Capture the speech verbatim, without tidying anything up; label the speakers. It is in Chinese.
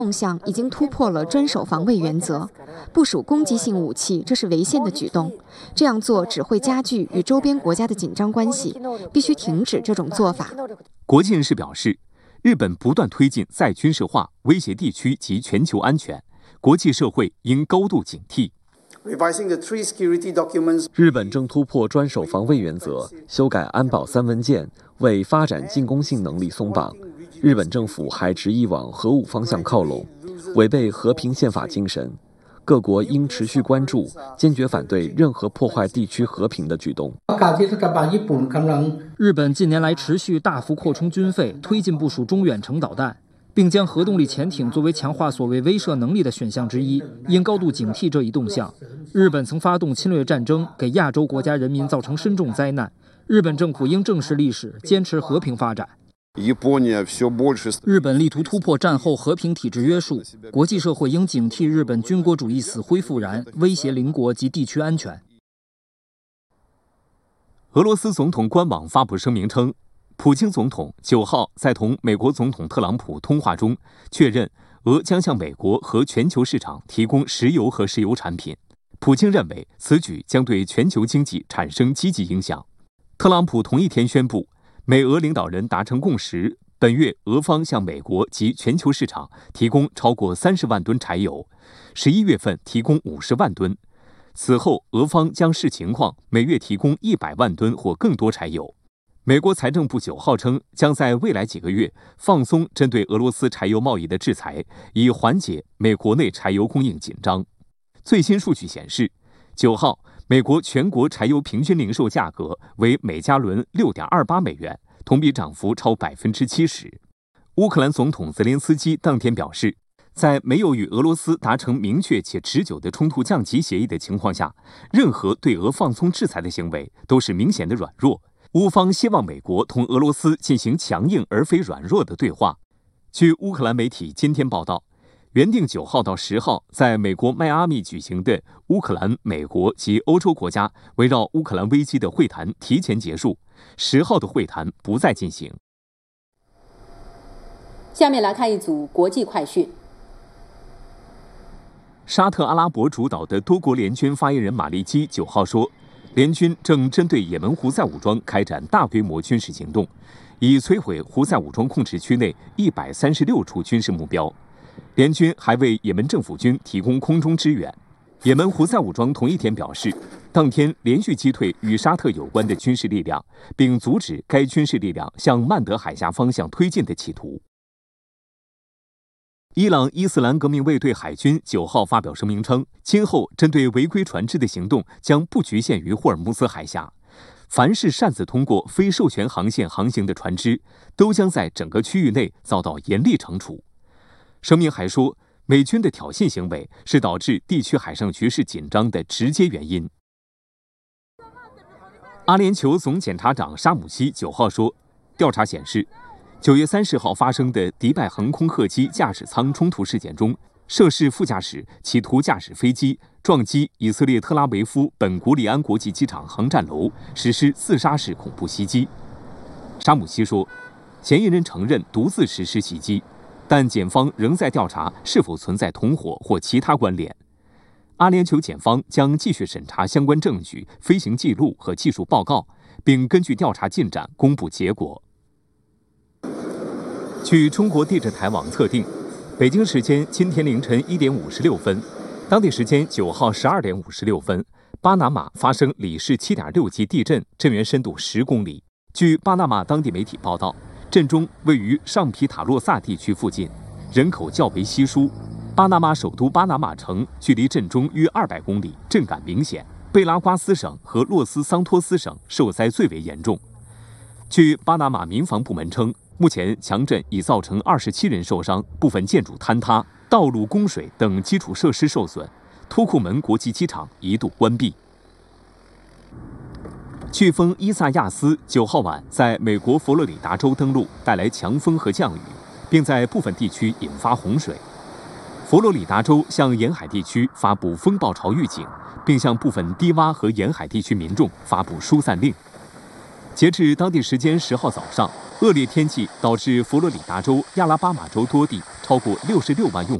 Speaker 1: 动向已经突破了专守防卫原则，部署攻击性武器，这是违宪的举动。这样做只会加剧与周边国家的紧张关系，必须停止这种做法。
Speaker 2: 国际人士表示，日本不断推进再军事化，威胁地区及全球安全，国际社会应高度警惕。
Speaker 3: 日本正突破专守防卫原则，修改安保三文件，为发展进攻性能力松绑。日本政府还执意往核武方向靠拢，违背和平宪法精神。各国应持续关注，坚决反对任何破坏地区和平的举动。
Speaker 4: 日本近年来持续大幅扩充军费，推进部署中远程导弹，并将核动力潜艇作为强化所谓威慑能力的选项之一，应高度警惕这一动向。日本曾发动侵略战争，给亚洲国家人民造成深重灾难。日本政府应正视历史，坚持和平发展。日本力图突破战后和平体制约束，国际社会应警惕日本军国主义死灰复燃，威胁邻国及地区安全。
Speaker 2: 俄罗斯总统官网发布声明称，普京总统九号在同美国总统特朗普通话中确认，俄将向美国和全球市场提供石油和石油产品。普京认为此举将对全球经济产生积极影响。特朗普同一天宣布，美俄领导人达成共识，本月俄方向美国及全球市场提供超过三十万吨柴油，十一月份提供五十万吨。此后，俄方将视情况每月提供一百万吨或更多柴油。美国财政部九号称，将在未来几个月放松针对俄罗斯柴油贸易的制裁，以缓解美国内柴油供应紧张。最新数据显示，九号美国全国柴油平均零售价格为每加仑 六点二八美元，同比涨幅超 百分之七十。 乌克兰总统泽连斯基当天表示，在没有与俄罗斯达成明确且持久的冲突降级协议的情况下，任何对俄放松制裁的行为都是明显的软弱。乌方希望美国同俄罗斯进行强硬而非软弱的对话。据乌克兰媒体今天报道，原定九号到十号在美国迈阿密举行的乌克兰、美国及欧洲国家围绕乌克兰危机的会谈提前结束，十号的会谈不再进行。
Speaker 5: 下面来看一组国际快讯。
Speaker 2: 沙特阿拉伯主导的多国联军发言人马利基九号说，联军正针对也门胡塞武装开展大规模军事行动，以摧毁胡塞武装控制区内一百三十六处军事目标。联军还为也门政府军提供空中支援。也门胡塞武装同一天表示，当天连续击退与沙特有关的军事力量，并阻止该军事力量向曼德海峡方向推进的企图。伊朗伊斯兰革命卫队海军九号发表声明称，今后针对违规船只的行动将不局限于霍尔木兹海峡，凡是擅自通过非授权航线航行的船只，都将在整个区域内遭到严厉惩处。声明还说，美军的挑衅行为是导致地区海上局势紧张的直接原因。阿联酋总检察长沙姆西九号说，调查显示，九月三十号发生的迪拜航空客机驾驶舱冲突事件中，涉事副驾驶企图驾驶飞机撞击以色列特拉维夫本古里安国际机场航站楼，实施自杀式恐怖袭击。沙姆西说，嫌疑人承认独自实施袭击，但检方仍在调查是否存在同伙或其他关联。阿联酋检方将继续审查相关证据、飞行记录和技术报告，并根据调查进展公布结果。据中国地质台网测定，北京时间今天凌晨一点五十六分，当地时间九号十二点五十六分，巴拿马发生里氏七点六级地震，震源深度十公里。据巴拿马当地媒体报道，震中位于上皮塔洛萨地区附近，人口较为稀疏。巴拿马首都巴拿马城距离震中约二百公里，震感明显。贝拉瓜斯省和洛斯桑托斯省受灾最为严重。据巴拿马民防部门称，目前强震已造成二十七人受伤，部分建筑坍塌，道路、供水等基础设施受损，突库门国际机场一度关闭。飓风伊萨亚斯九号晚在美国佛罗里达州登陆，带来强风和降雨，并在部分地区引发洪水。佛罗里达州向沿海地区发布风暴潮预警，并向部分低洼和沿海地区民众发布疏散令。截至当地时间十号早上，恶劣天气导致佛罗里达州、亚拉巴马州多地超超过六十六万用户。